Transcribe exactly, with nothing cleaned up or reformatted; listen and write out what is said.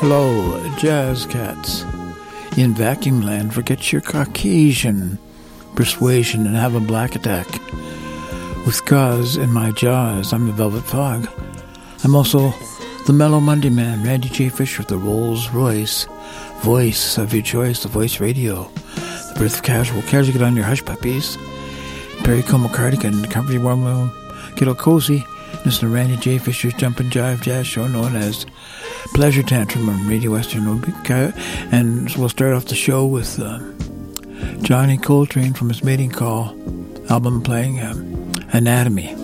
Hello, Jazz Cats. In Vacuum Land, forget your Caucasian persuasion and have a black attack. With gauze in my jaws, I'm the Velvet Fog. I'm also the Mellow Monday Man, Randy J. Fisher, the Rolls Royce voice of your choice, the Voice Radio, the birth of casual. Casual, get on your hush puppies. Perry Como cardigan, comfy warm room, get all cozy. Listen to Randy J. Fisher's Jumpin' Jive Jazz show known as Pleasure Tantrum on Radio Western. And we'll start off the show with uh, Johnny Coltrane from his Mating Call album playing uh, Anatomy.